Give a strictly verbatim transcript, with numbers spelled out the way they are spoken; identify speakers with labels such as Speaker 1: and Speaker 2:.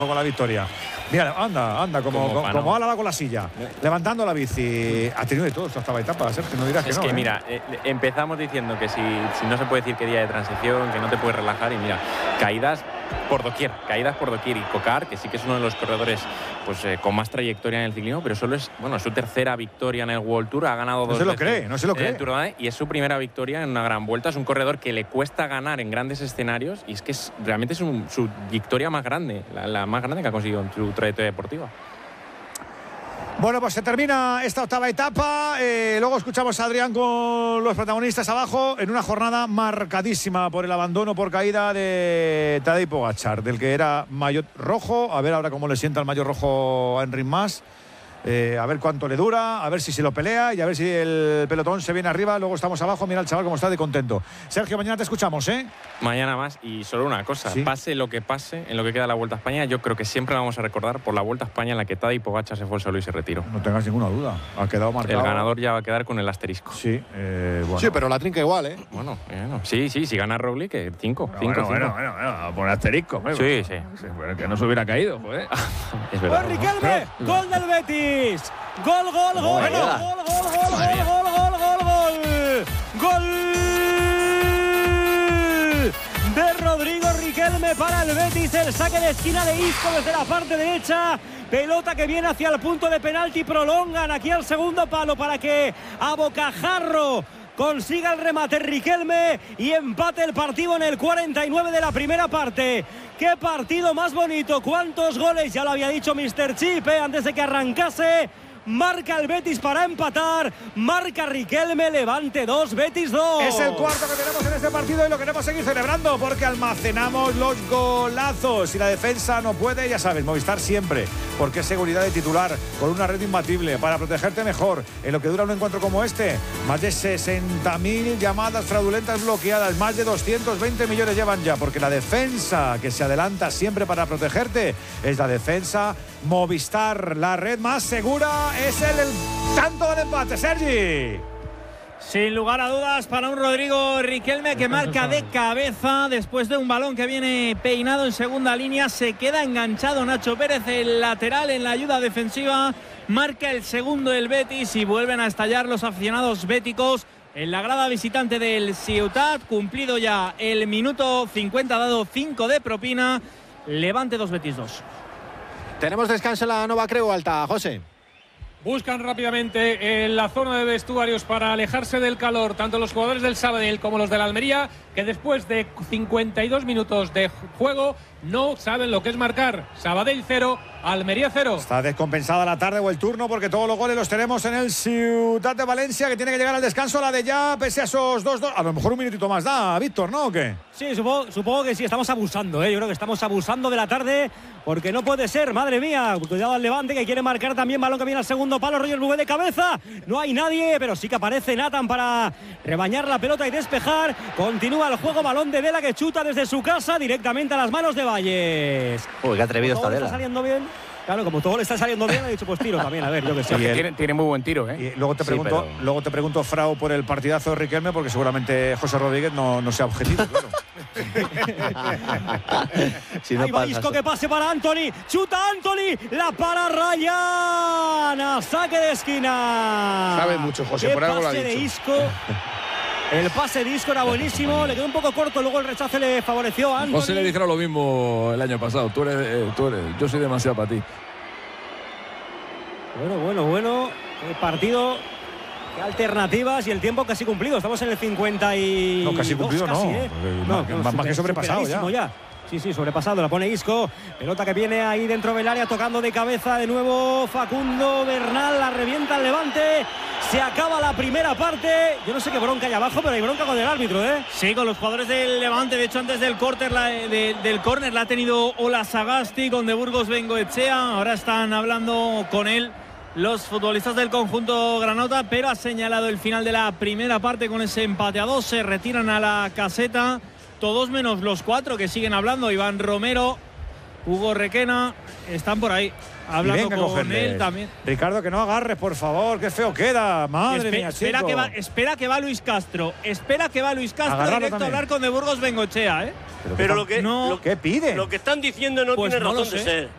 Speaker 1: con la victoria. Mira, anda, anda, como, como, como, como Álava con la silla, levantando la bici. Ha tenido de todo esta etapa, Sergio, no dirás que
Speaker 2: es
Speaker 1: no.
Speaker 2: Es que
Speaker 1: ¿eh?
Speaker 2: mira, eh, empezamos diciendo que si, si no se puede decir que día de transición, que no te puedes relajar, y mira, caídas por doquier, caídas por doquier. Y Cocar, que sí que es uno de los corredores pues eh, con más trayectoria en el ciclismo, pero solo es, bueno, su tercera victoria en el World Tour, ha ganado dos
Speaker 1: no se lo
Speaker 2: veces
Speaker 1: cree, no se lo
Speaker 2: en
Speaker 1: cree.
Speaker 2: el Tour de Danes, y es su primera victoria en una gran vuelta. Es un corredor que le cuesta ganar en grandes escenarios, y es que es, realmente es un, su victoria más grande, la, la más grande que ha conseguido en su trayectoria deportiva.
Speaker 1: Bueno, pues se termina esta octava etapa. Eh, luego escuchamos a Adrián con los protagonistas abajo en una jornada marcadísima por el abandono por caída de Tadej Pogačar, del que era maillot rojo. A ver ahora cómo le sienta el maillot rojo a Enric Mas. Eh, a ver cuánto le dura, a ver si se lo pelea y a ver si el pelotón se viene arriba. Luego estamos abajo, mira el chaval cómo está de contento. Sergio, mañana te escuchamos, ¿eh?
Speaker 2: Mañana más, y solo una cosa, ¿sí? Pase lo que pase en lo que queda de la Vuelta a España, yo creo que siempre la vamos a recordar por la Vuelta a España en la que Tadej Pogačar se fue solo y se retiró.
Speaker 1: No tengas ninguna duda, ha quedado marcado.
Speaker 2: El ganador ya va a quedar con el asterisco.
Speaker 1: Sí, eh, bueno.
Speaker 3: Sí, pero la trinca igual, ¿eh?
Speaker 2: Bueno, bueno. Sí, sí, si gana Roglic, que cinco,
Speaker 4: bueno,
Speaker 2: cinco,
Speaker 4: bueno,
Speaker 2: cinco.
Speaker 4: Bueno, bueno, bueno, por asterisco. Bueno.
Speaker 2: Sí, sí.
Speaker 4: sí bueno, que no se hubiera caído, pues.
Speaker 2: Es verdad.
Speaker 5: ¡Gol, Riquelme! ¡Gol del Betis! ¡Gol, gol, gol! ¡Gol, gol, gol, gol, gol, gol, gol, gol! ¡Gol de Rodrigo Riquelme para el Betis! El saque de esquina de Isco desde la parte derecha. Pelota que viene hacia el punto de penalti. Prolongan aquí al segundo palo para que a bocajarro consiga el remate Riquelme y empate el partido en el cuarenta y nueve de la primera parte. ¡Qué partido más bonito! ¿Cuántos goles? Ya lo había dicho míster Chip, ¿eh? Antes de que arrancase. Marca el Betis para empatar. Marca Riquelme, Levante dos, Betis dos.
Speaker 1: Es el cuarto que tenemos en este partido y lo queremos seguir celebrando porque almacenamos los golazos. Si la defensa no puede, ya sabes, Movistar siempre, porque es seguridad de titular con una red imbatible para protegerte mejor en lo que dura un encuentro como este. Más de sesenta mil llamadas fraudulentas bloqueadas, más de doscientos veinte millones llevan ya, porque la defensa que se adelanta siempre para protegerte es la defensa Movistar, la red más segura. Es el, el tanto del empate, Sergi.
Speaker 6: Sin lugar a dudas para un Rodrigo Riquelme que marca de cabeza después de un balón que viene peinado en segunda línea. Se queda enganchado Nacho Pérez, el lateral, en la ayuda defensiva. Marca el segundo el Betis y vuelven a estallar los aficionados béticos en la grada visitante del Ciutat. Cumplido ya el minuto cincuenta, dado cinco de propina. Levante dos, Betis dos.
Speaker 3: Tenemos descanso en la Nova Creu Alta, José.
Speaker 7: Buscan rápidamente en la zona de vestuarios para alejarse del calor tanto los jugadores del Sabadell como los del Almería, que después de cincuenta y dos minutos de juego no saben lo que es marcar. Sabadell cero, Almería cero.
Speaker 1: Está descompensada la tarde o el turno porque todos los goles los tenemos en el Ciutat de Valencia, que tiene que llegar al descanso la de ya, pese a esos dos dos. A lo mejor un minutito más da, Víctor, ¿no? ¿O qué?
Speaker 5: Sí, supongo, supongo que sí, estamos abusando, ¿eh? Yo creo que estamos abusando de la tarde porque no puede ser, madre mía. Cuidado al Levante, que quiere marcar también, balón que viene al segundo palo, Roger Bouvet de cabeza. No hay nadie, pero sí que aparece Nathan para rebañar la pelota y despejar. Continúa el juego, balón de Dela que chuta desde su casa directamente a las manos de Valles.
Speaker 8: Uy, qué atrevido está
Speaker 5: Dela.
Speaker 8: Dela.
Speaker 5: ¿Está saliendo bien? Claro, como todo le está saliendo bien, ha dicho pues tiro también, a ver, yo que sé.
Speaker 4: El... Tiene, tiene muy buen tiro, ¿eh?
Speaker 1: Y luego te pregunto, sí, pero... luego te pregunto, Frau, por el partidazo de Riquelme, porque seguramente José Rodríguez no, no sea objetivo, claro.
Speaker 5: Si no Ahí va Isco, que pase para Anthony, chuta Anthony, la para Ryan, saque de esquina.
Speaker 3: Sabe mucho, José,
Speaker 5: ¿Qué
Speaker 3: por algo lo ha
Speaker 5: pase
Speaker 3: dicho.
Speaker 5: de Isco? El pase de Isco era buenísimo, le quedó un poco corto, luego el rechace le favoreció a Anthony.
Speaker 4: José le dijeron lo mismo el año pasado, tú eres, eh, tú eres, yo soy demasiado para ti.
Speaker 5: Bueno, bueno, bueno, el partido, qué alternativas y el tiempo casi cumplido, estamos en el cincuenta y
Speaker 1: No, casi cumplido
Speaker 5: casi,
Speaker 1: no,
Speaker 5: ¿eh?
Speaker 1: no,
Speaker 5: no,
Speaker 1: no, más, más que sobrepasado ya.
Speaker 5: ya. Sí, sí, sobrepasado, la pone Isco, pelota que viene ahí dentro del área, tocando de cabeza de nuevo Facundo Bernal, la revienta el Levante, se acaba la primera parte. Yo no sé qué bronca hay abajo, pero hay bronca con el árbitro, ¿eh?
Speaker 6: Sí, con los jugadores del Levante, de hecho antes del córner la, de, del córner la ha tenido Ola Sagasti con De Burgos Bengoechea, ahora están hablando con él los futbolistas del conjunto granota, pero ha señalado el final de la primera parte con ese empate a dos, se retiran a la caseta. Todos menos los cuatro que siguen hablando. Iván Romero, Hugo Requena, están por ahí hablando con él también.
Speaker 1: Ricardo, que no agarres, por favor, qué feo queda. Madre
Speaker 6: Espe
Speaker 1: mía,
Speaker 6: espera
Speaker 1: chico.
Speaker 6: que va, espera que va Luis Castro. Espera que va Luis Castro
Speaker 1: Agarrarlo
Speaker 6: directo
Speaker 1: también.
Speaker 6: a hablar con De Burgos Bengoechea, ¿eh?
Speaker 9: Pero, pero lo que
Speaker 6: no,
Speaker 9: lo,
Speaker 1: ¿qué pide?
Speaker 9: Lo que están diciendo no
Speaker 6: pues
Speaker 9: tiene
Speaker 6: no
Speaker 9: razón
Speaker 6: lo
Speaker 9: de
Speaker 6: sé.
Speaker 9: ser.